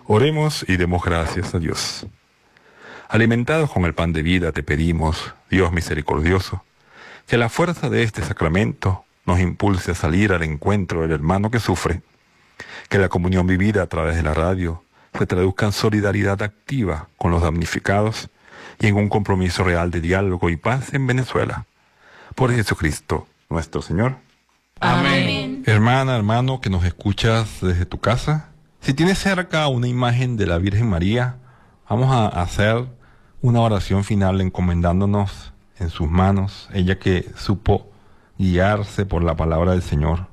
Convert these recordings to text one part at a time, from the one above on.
Oremos y demos gracias a Dios. Alimentados con el pan de vida, te pedimos, Dios misericordioso, que la fuerza de este sacramento nos impulse a salir al encuentro del hermano que sufre, que la comunión vivida a través de la radio se traduzca en solidaridad activa con los damnificados y en un compromiso real de diálogo y paz en Venezuela. Por Jesucristo, nuestro Señor. Amén. Hermana, hermano, que nos escuchas desde tu casa, si tienes cerca una imagen de la Virgen María, vamos a hacer una oración final encomendándonos en sus manos, ella que supo guiarse por la palabra del Señor.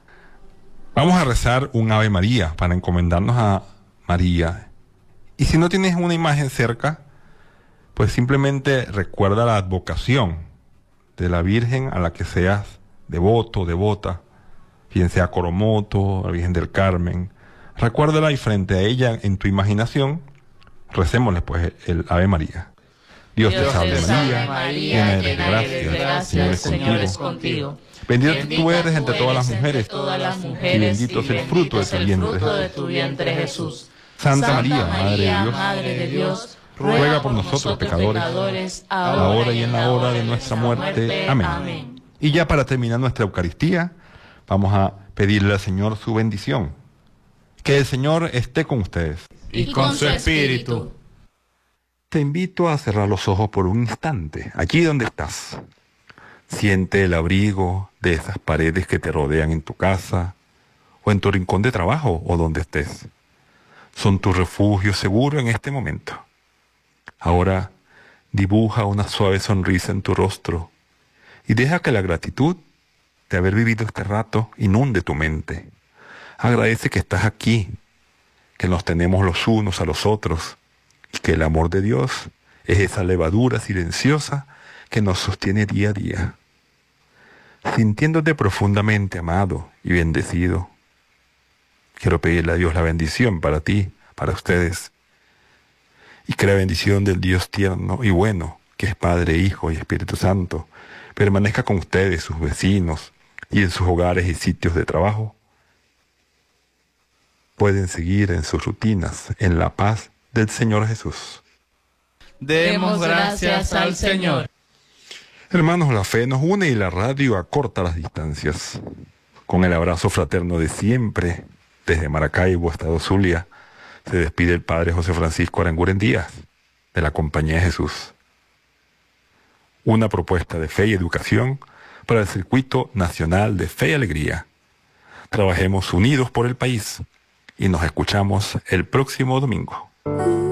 Vamos a rezar un Ave María para encomendarnos a María. Y si no tienes una imagen cerca, pues simplemente recuerda la advocación de la Virgen a la que seas devoto, devota, bien sea Coromoto, la Virgen del Carmen. Recuérdala y frente a ella en tu imaginación, recémosle pues el Ave María. Dios te salve María, llena eres de gracia, el Señor es contigo. Bendita tú eres entre todas las mujeres, y bendito es el fruto de tu vientre Jesús. Santa María, Madre de Dios, ruega por nosotros pecadores, ahora y en la hora de nuestra muerte. Amén. Y ya para terminar nuestra Eucaristía, vamos a pedirle al Señor su bendición. Que el Señor esté con ustedes. Y con su espíritu. Te invito a cerrar los ojos por un instante, allí donde estás. Siente el abrigo de esas paredes que te rodean en tu casa, o en tu rincón de trabajo, o donde estés. Son tu refugio seguro en este momento. Ahora dibuja una suave sonrisa en tu rostro y deja que la gratitud de haber vivido este rato inunde tu mente. Agradece que estás aquí, que nos tenemos los unos a los otros y que el amor de Dios es esa levadura silenciosa que nos sostiene día a día. Sintiéndote profundamente amado y bendecido, quiero pedirle a Dios la bendición para ti, para ustedes, y que la bendición del Dios tierno y bueno, que es Padre, Hijo y Espíritu Santo, permanezca con ustedes, sus vecinos, y en sus hogares y sitios de trabajo. Pueden seguir en sus rutinas, en la paz del Señor Jesús. Demos gracias al Señor. Hermanos, la fe nos une y la radio acorta las distancias. Con el abrazo fraterno de siempre, desde Maracaibo, Estado Zulia, se despide el Padre José Francisco Aranguren Díaz, de la Compañía de Jesús. Una propuesta de fe y educación para el Circuito Nacional de Fe y Alegría. Trabajemos unidos por el país y nos escuchamos el próximo domingo.